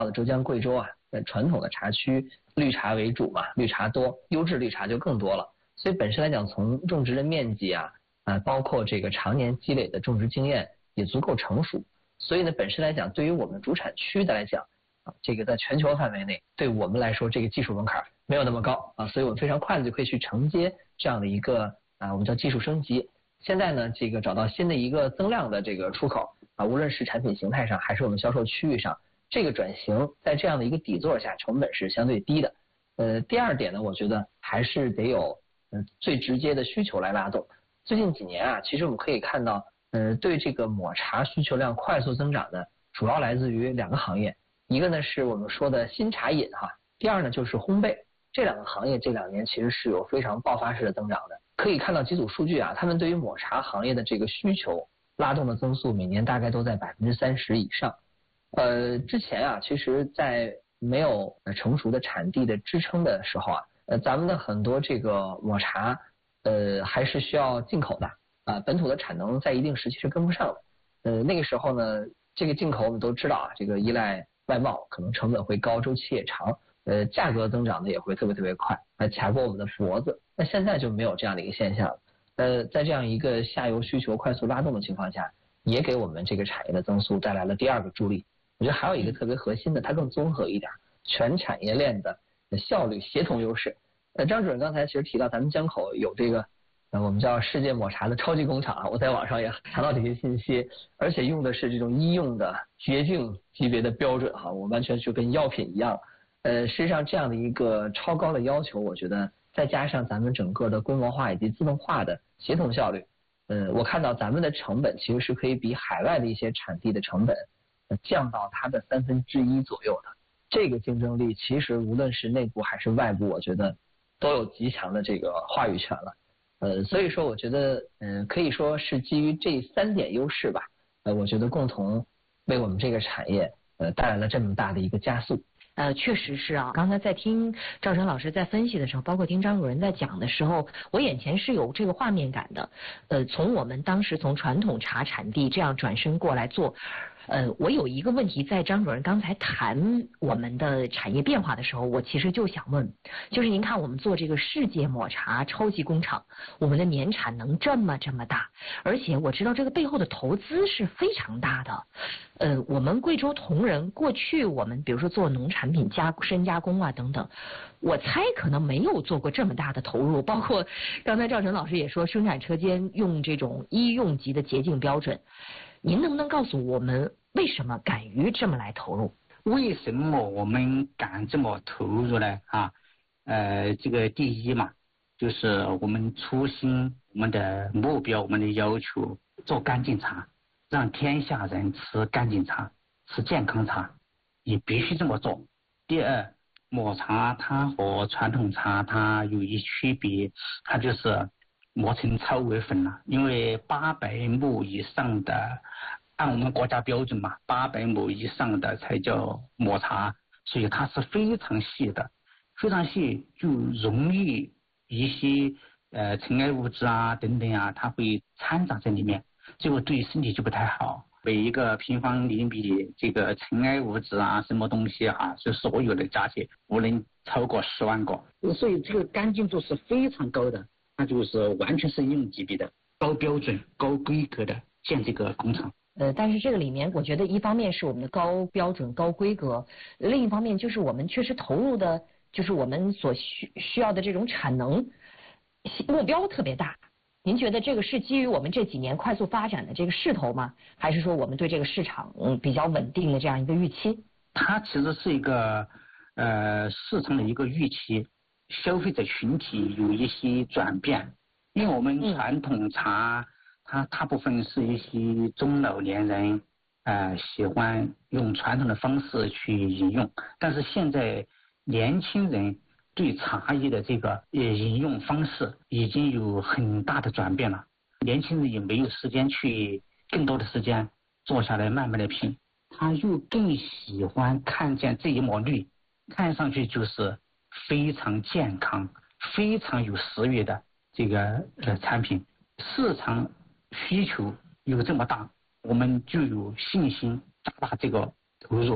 浙江、贵州啊，传统的茶区绿茶为主嘛，绿茶多，优质绿茶就更多了。所以本身来讲，从种植的面积啊，包括这个常年积累的种植经验也足够成熟。所以呢，本身来讲，对于我们主产区的来讲，这个在全球范围内，对我们来说，这个技术门槛没有那么高啊，所以我们非常快的就可以去承接这样的一个我们叫技术升级。现在呢，这个找到新的一个增量的这个出口啊，无论是产品形态上，还是我们销售区域上，这个转型在这样的一个底座下，成本是相对低的。第二点呢，我觉得还是得有最直接的需求来拉动。最近几年啊，其实我们可以看到，对这个抹茶需求量快速增长的，主要来自于2个行业，一个呢是我们说的新茶饮哈，第二呢就是烘焙。这2个行业这2年其实是有非常爆发式的增长的。可以看到几组数据啊，他们对于抹茶行业的这个需求拉动的增速每年大概都在30%以上。之前啊，其实在没有成熟的产地的支撑的时候啊，咱们的很多这个抹茶还是需要进口的本土的产能在一定时期是跟不上的。那个时候呢，这个进口我们都知道啊，这个依赖外贸，可能成本会高，周期也长，价格增长的也会特别快，卡过我们的脖子。那现在就没有这样的一个现象了。在这样一个下游需求快速拉动的情况下，也给我们这个产业的增速带来了第2个助力。我觉得还有一个特别核心的，它更综合一点，全产业链的效率协同优势。张主任刚才其实提到咱们江口有这个我们叫世界抹茶的超级工厂啊，我在网上也查到这些信息，而且用的是这种医用的洁净级别的标准哈，我完全就跟药品一样。实际上这样的一个超高的要求，我觉得再加上咱们整个的规模化以及自动化的协同效率，我看到咱们的成本其实是可以比海外的一些产地的成本降到它的1/3左右的。这个竞争力其实无论是内部还是外部，我觉得都有极强的这个话语权了。所以说我觉得可以说是基于这3点优势吧，我觉得共同为我们这个产业带来了这么大的一个加速。 确实是啊，刚才在听赵晨老师在分析的时候，包括听张主任在讲的时候，我眼前是有这个画面感的。从我们当时从传统茶产地这样转身过来做。我有一个问题，在张主任刚才谈我们的产业变化的时候，我其实就想问，就是您看我们做这个世界抹茶超级工厂，我们的年产能这么大，而且我知道这个背后的投资是非常大的。我们贵州铜仁过去我们比如说做农产品深加工啊等等，我猜可能没有做过这么大的投入，包括刚才赵晨老师也说生产车间用这种医用级的洁净标准。您能不能告诉我们为什么敢于这么来投入？ 为什么我们敢这么投入呢？这个第一嘛，就是我们初心、我们的目标、我们的要求，做干净茶，让天下人吃干净茶、吃健康茶，也必须这么做。第二，抹茶它和传统茶它有一区别，它就是磨成糙为粉了，因为800亩以上的，按我们国家标准嘛，800亩以上的才叫抹茶，所以它是非常细的，非常细就容易一些尘埃物质啊等等啊，它会掺杂在里面，这个对身体就不太好。每一个平方厘米这个尘埃物质啊，什么东西是所有的加起不能超过10万个，所以这个干净度是非常高的。那就是完全是应用级别的高标准高规格的建这个工厂。 但是这个里面我觉得一方面是我们的高标准高规格，另一方面就是我们确实投入的就是我们所需要的这种产能目标特别大。您觉得这个是基于我们这几年快速发展的这个势头吗？还是说我们对这个市场比较稳定的这样一个预期？ 它其实是一个市场的一个预期，消费者群体有一些转变，因为我们传统茶它大部分是一些中老年人喜欢用传统的方式去饮用，但是现在年轻人对茶叶的这个饮用方式已经有很大的转变了，年轻人也没有时间去更多的时间坐下来慢慢的品，他又更喜欢看见这一抹绿，看上去就是非常健康非常有食欲的这个产品，市场需求有这么大，我们就有信心加大这个投入。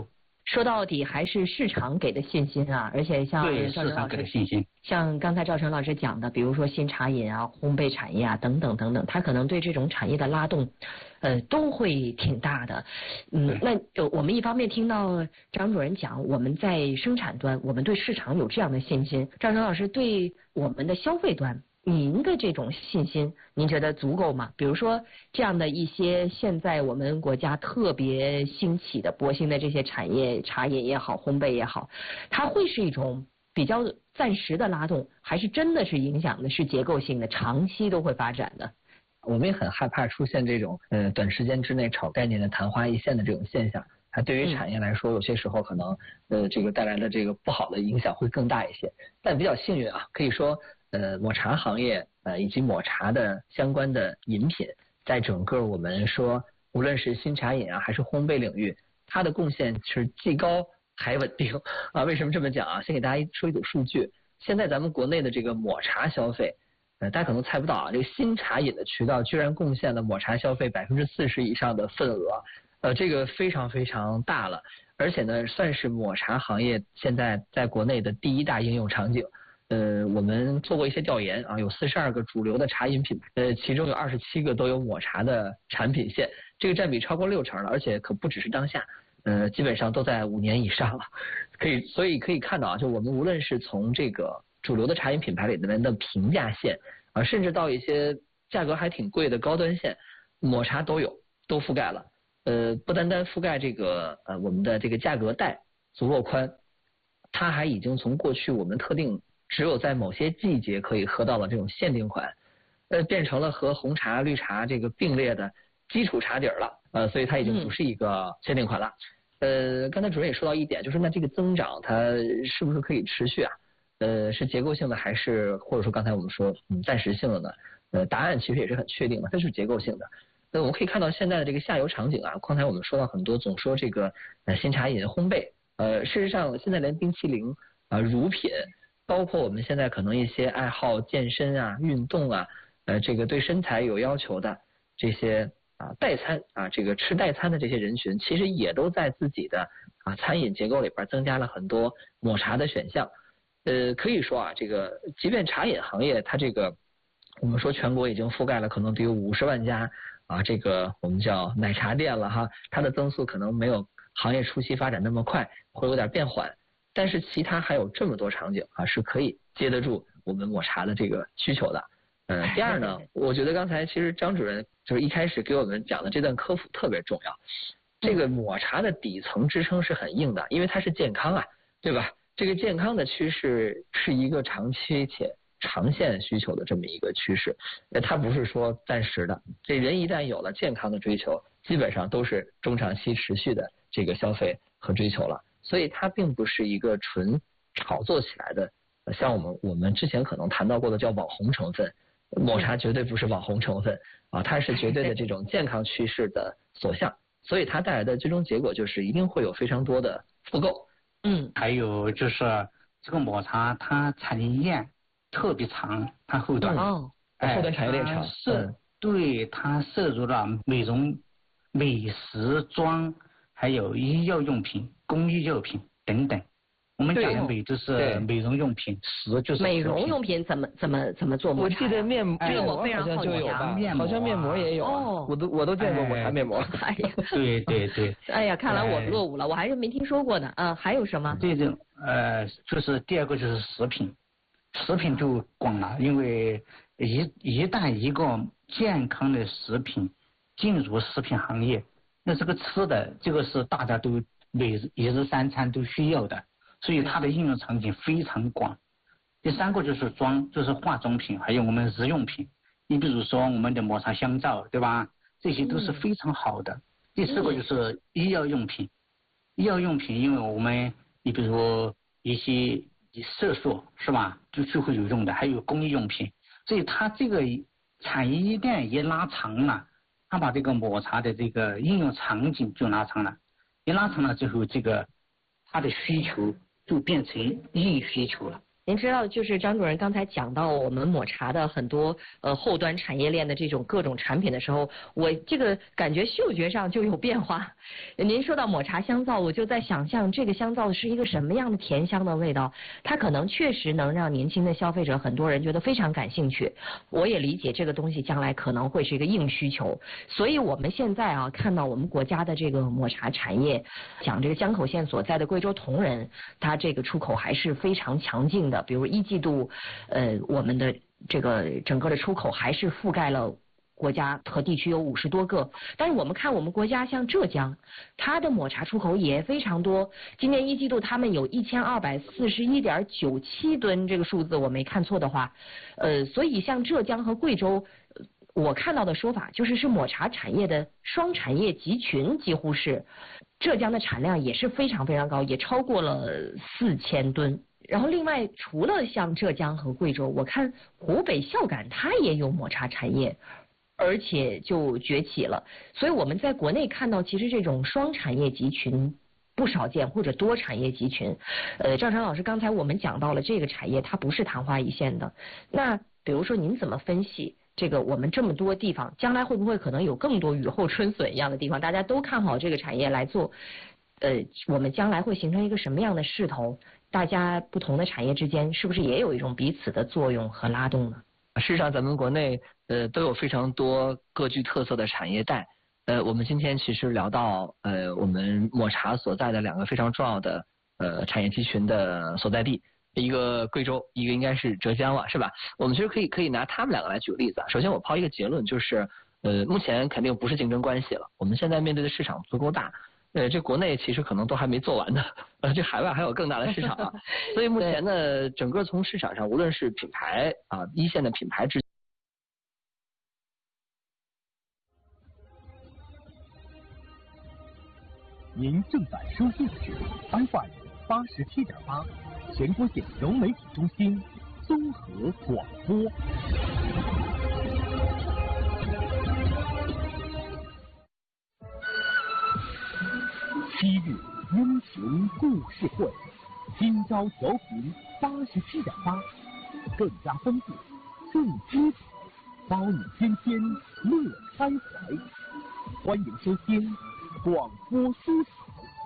说到底还是市场给的信心啊，而且像对赵晨老市场给的师信心， 像刚才赵晨老师讲的，比如说新茶饮啊、烘焙产业啊等等等等，他可能对这种产业的拉动，都会挺大的。那我们一方面听到张主任讲，我们在生产端，我们对市场有这样的信心，赵晨老师对我们的消费端。您的这种信心，您觉得足够吗？比如说这样的一些现在我们国家特别兴起的、博兴的这些产业，茶饮也好，烘焙也好，它会是一种比较暂时的拉动，还是真的是影响的是结构性的，长期都会发展的？ 我们也很害怕出现这种短时间之内炒概念的昙花一现的这种现象。它对于产业来说，有些时候可能这个带来的这个不好的影响会更大一些。但比较幸运啊，可以说抹茶行业以及抹茶的相关的饮品，在整个我们说无论是新茶饮啊还是烘焙领域，它的贡献是既高还稳定啊。为什么这么讲啊？先给大家说一组数据。现在咱们国内的这个抹茶消费，大家可能猜不到啊，这个新茶饮的渠道居然贡献了抹茶消费40%以上的份额。这个非常非常大了，而且呢，算是抹茶行业现在在国内的第一大应用场景。我们做过一些调研啊，有42个主流的茶饮品牌，其中有27个都有抹茶的产品线，这个占比超过60%了，而且可不只是当下，基本上都在5年以上了。所以可以看到啊，就我们无论是从这个主流的茶饮品牌里面的平价线啊，甚至到一些价格还挺贵的高端线，抹茶都覆盖了。不单单覆盖这个我们的这个价格带足够宽，它还已经从过去我们特定只有在某些季节可以喝到的这种限定款，变成了和红茶、绿茶这个并列的基础茶底了，所以它已经不是一个限定款了。刚才主任也说到一点，就是那这个增长它是不是可以持续啊？是结构性的还是或者说刚才我们说暂时性的呢？答案其实也是很确定的，它是结构性的。我们可以看到现在的这个下游场景啊，刚才我们说到很多，总说这个新茶饮烘焙，事实上现在连冰淇淋乳品，包括我们现在可能一些爱好健身啊、运动啊，这个对身材有要求的这些代餐这个吃代餐的这些人群，其实也都在自己的餐饮结构里边增加了很多抹茶的选项。可以说这个即便茶饮行业它这个我们说全国已经覆盖了可能得有50万家。这个我们叫奶茶店了哈，它的增速可能没有行业初期发展那么快，会有点变缓，但是其他还有这么多场景是可以接得住我们抹茶的这个需求的。第二呢，我觉得刚才其实张主任就是一开始给我们讲的这段科普特别重要。这个抹茶的底层支撑是很硬的，因为它是健康对吧？这个健康的趋势是一个长期且长线需求的这么一个趋势，它不是说暂时的。这人一旦有了健康的追求，基本上都是中长期持续的这个消费和追求了。所以它并不是一个纯炒作起来的，像我们之前可能谈到过的叫网红成分，抹茶绝对不是网红成分它是绝对的这种健康趋势的所向。所以它带来的最终结果就是一定会有非常多的复购。 还有就是这个抹茶它产业链特别长，它后端后端产业链长， 对，它涉入了美容、美食、妆，还有医药用品、工艺用品等等。我们讲的美就是美容用品，食就是美容用品怎么做抹茶？ 我记得面膜好像就有吧，好像面膜也有，我都见过抹茶面膜。 哎呀， 对。 哎呀，看来我落伍了，我还是没听说过呢。还有什么？ 这种就是第二个就是食品。食品就广了，因为一旦一个健康的食品进入食品行业，那这个吃的这个是大家都一日三餐都需要的，所以它的应用场景非常广。第三个就是妆，就是化妆品，还有我们日用品。你比如说我们的抹茶香皂，对吧？这些都是非常好的。第四个就是医药用品，医药用品，因为我们你比如说一些色素是吧，就会有用的，还有工艺用品，所以它这个产业链也拉长了，它把这个抹茶的这个应用场景就拉长了，一拉长了之后，这个它的需求就变成硬需求了， 您知道，就是张主任刚才讲到我们抹茶的很多后端产业链的这种各种产品的时候，我这个感觉嗅觉上就有变化。您说到抹茶香皂，我就在想象这个香皂是一个什么样的甜香的味道，它可能确实能让年轻的消费者很多人觉得非常感兴趣。我也理解这个东西将来可能会是一个硬需求，所以我们现在啊看到我们国家的这个抹茶产业，讲这个江口县所在的贵州铜仁，它这个出口还是非常强劲的。比如一季度，我们的这个整个的出口还是覆盖了国家和地区有50多个。但是我们看我们国家像浙江，它的抹茶出口也非常多。今年一季度他们有1241.97吨，这个数字我没看错的话，所以像浙江和贵州，我看到的说法就是抹茶产业的双产业集群，几乎是浙江的产量也是非常非常高，也超过了4000吨。然后另外除了像浙江和贵州，我看湖北孝感它也有抹茶产业，而且就崛起了。所以我们在国内看到其实这种双产业集群不少见，或者多产业集群。赵常老师刚才我们讲到了这个产业它不是昙花一现的，那比如说您怎么分析这个我们这么多地方将来会不会可能有更多雨后春笋一样的地方，大家都看好这个产业来做，我们将来会形成一个什么样的势头？大家不同的产业之间是不是也有一种彼此的作用和拉动呢？ 事实上，咱们国内都有非常多各具特色的产业带。我们今天其实聊到我们抹茶所在的2个非常重要的产业集群的所在地，一个贵州，一个应该是浙江了，是吧？我们其实可以拿他们2个来举个例子啊。首先我抛一个结论，就是目前肯定不是竞争关系了，我们现在面对的市场足够大。这国内其实可能都还没做完呢，这海外还有更大的市场啊。所以目前呢，整个从市场上，无论是品牌啊，一线的品牌之， 您正在收听的是 FM87.8全国县融媒体中心综合广播。7日英雄故事会，今朝调频87.8，更加丰富，更精彩，包你天天乐开怀。欢迎收听广播思潮。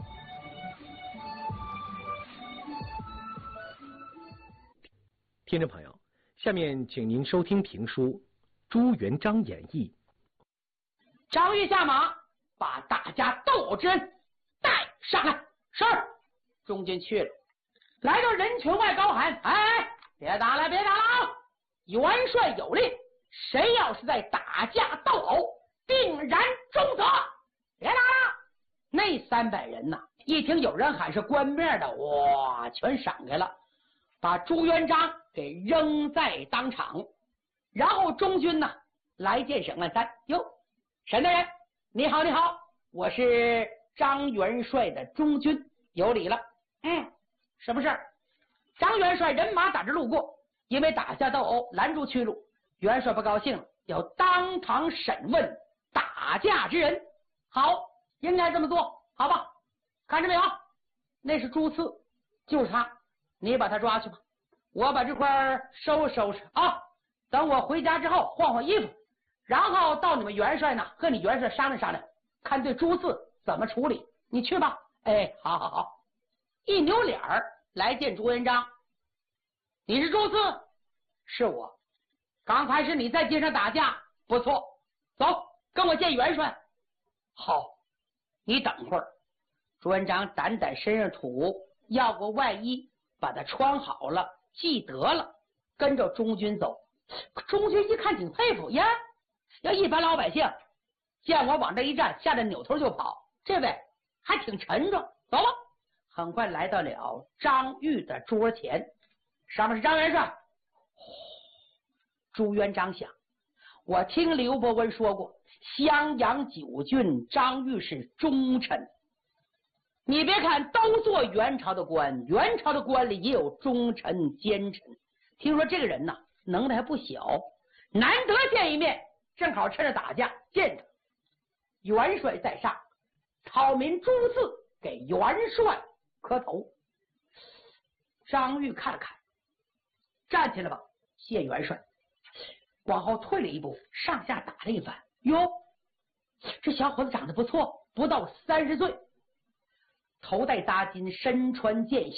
听众朋友，下面请您收听评书《朱元璋演义》。 张玉下马，把大家斗殴之人带上来。是。中军去了，来到人群外高喊：“哎，别打了，别打了！元帅有令，谁要是在打架斗殴，定然重责！别打了！”那300人呐，一听有人喊是官面的，哇，全闪开了，把朱元璋给扔在当场。然后中军呢来见沈万三，哟，沈大人，你好，你好，我是张元帅的中军，有礼了。什么事儿？张元帅人马打着路过，因为打架斗殴拦住去路，元帅不高兴了，要当堂审问打架之人。好，应该这么做，好吧？看着没有？那是朱次，就是他，你把他抓去吧，我把这块收拾收拾啊。等我回家之后换换衣服，然后到你们元帅呢和你元帅商量商量，看对朱次怎么处理。你去吧。哎，好好好。一扭脸儿来见朱元璋。你是朱次？是我。刚才是你在街上打架，不错，走，跟我见元帅。好，你等会儿。朱元璋掸掸身上土，要个外衣，把它穿好了，记得了，跟着中军走。中军一看挺佩服呀，要一般老百姓见我往这一站，吓得扭头就跑，这位还挺沉着。走吧。很快来到了张玉的桌前，上面是张元帅。朱元璋想，我听刘伯温说过，襄阳9郡张玉是忠臣。你别看都做元朝的官，元朝的官里也有忠臣奸臣。听说这个人呢，能耐还不小，难得见一面，正好趁着打架见他。元帅在上，草民朱次给元帅磕头。张玉看了看， 站起来吧，谢元帅。关浩退了一步，上下打了一番。哟，这小伙子长得不错，不到30岁，头戴大金，身穿剑